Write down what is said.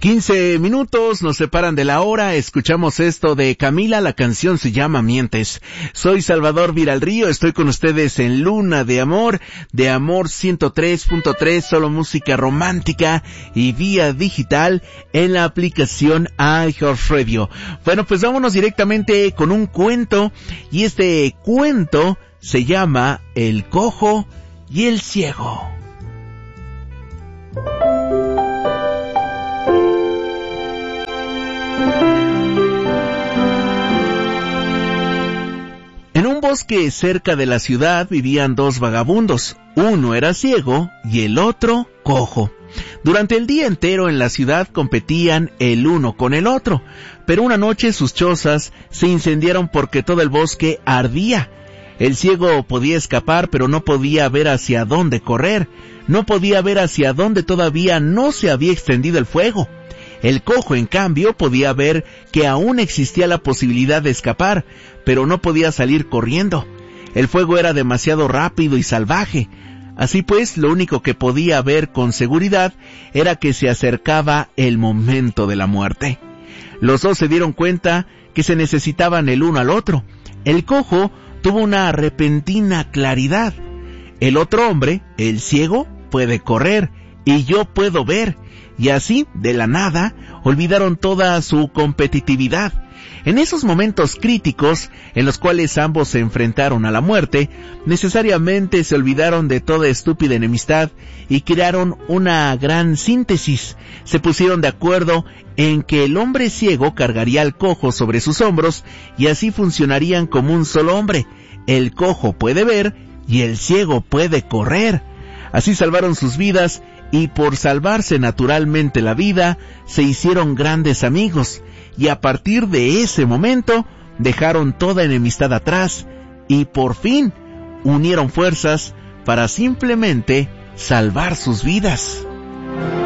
15 minutos nos separan de la hora. Escuchamos esto de Camila, la canción se llama Mientes. Soy Salvador Viralrío, estoy con ustedes en Luna de Amor 103.3, solo música romántica y vía digital en la aplicación iHeartRadio. Bueno, pues vámonos directamente con un cuento, y este cuento se llama El cojo y el ciego. En un bosque cerca de la ciudad vivían dos vagabundos. Uno era ciego y el otro cojo. Durante el día entero en la ciudad competían el uno con el otro, pero una noche sus chozas se incendiaron porque todo el bosque ardía. El ciego podía escapar, pero no podía ver hacia dónde correr. No podía ver hacia dónde todavía no se había extendido el fuego. El cojo, en cambio, podía ver que aún existía la posibilidad de escapar, pero no podía salir corriendo. El fuego era demasiado rápido y salvaje. Así pues, lo único que podía ver con seguridad era que se acercaba el momento de la muerte. Los dos se dieron cuenta que se necesitaban el uno al otro. El cojo tuvo una repentina claridad. El otro hombre, el ciego, puede correr y yo puedo ver. Y así, de la nada, olvidaron toda su competitividad. En esos momentos críticos, en los cuales ambos se enfrentaron a la muerte, necesariamente se olvidaron de toda estúpida enemistad y crearon una gran síntesis. Se pusieron de acuerdo en que el hombre ciego cargaría al cojo sobre sus hombros y así funcionarían como un solo hombre. El cojo puede ver y el ciego puede correr. Así salvaron sus vidas, y por salvarse naturalmente la vida, se hicieron grandes amigos, y a partir de ese momento, dejaron toda enemistad atrás, y por fin, unieron fuerzas para simplemente salvar sus vidas.